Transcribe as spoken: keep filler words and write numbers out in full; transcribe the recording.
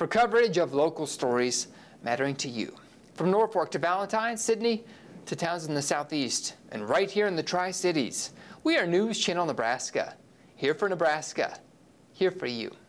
for coverage of local stories mattering to you. From Norfolk to Valentine, Sydney to towns in the southeast, and right here in the Tri-Cities, we are News Channel Nebraska. Here for Nebraska. Here for you.